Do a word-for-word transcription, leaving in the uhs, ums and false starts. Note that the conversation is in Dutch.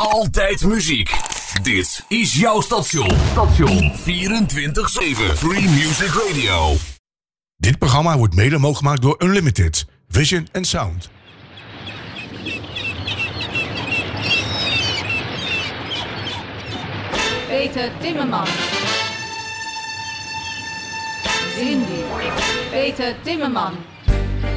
Altijd muziek. Dit is jouw station. Station vierentwintig zeven. Free Music Radio. Dit programma wordt mede mogelijk gemaakt door Unlimited, Vision and Sound. Peter Timmerman. Cindy. Peter Timmerman.